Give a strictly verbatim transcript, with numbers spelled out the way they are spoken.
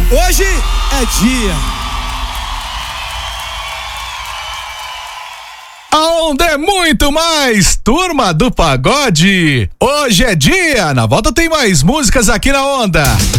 Hoje é dia. A onda é muito mais, turma do pagode. Hoje é dia. Na volta tem mais músicas aqui na Onda.